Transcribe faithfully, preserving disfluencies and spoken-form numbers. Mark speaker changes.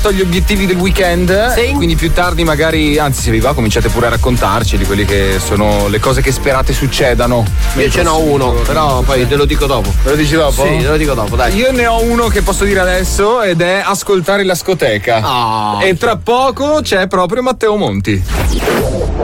Speaker 1: gli obiettivi del weekend,
Speaker 2: sì.
Speaker 1: Quindi più tardi magari, anzi se vi va cominciate pure a raccontarci di quelli che sono le cose che sperate succedano.
Speaker 2: Io ce n'ho uno, però poi te lo dico dopo.
Speaker 1: Me lo dici dopo?
Speaker 2: Sì, te lo dico dopo, dai.
Speaker 1: Io ne ho uno che posso dire adesso ed è ascoltare la scoteca.
Speaker 2: Oh.
Speaker 1: E tra poco c'è proprio Matteo Monti.